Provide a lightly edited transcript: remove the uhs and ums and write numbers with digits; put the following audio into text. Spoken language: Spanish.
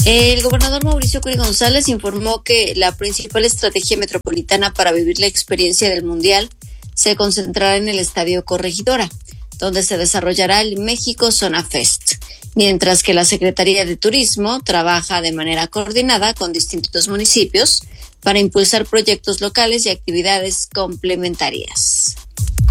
El gobernador Mauricio Curi González informó que la principal estrategia metropolitana para vivir la experiencia del Mundial se concentrará en el Estadio Corregidora, donde se desarrollará el México Zona Fest, mientras que la Secretaría de Turismo trabaja de manera coordinada con distintos municipios para impulsar proyectos locales y actividades complementarias.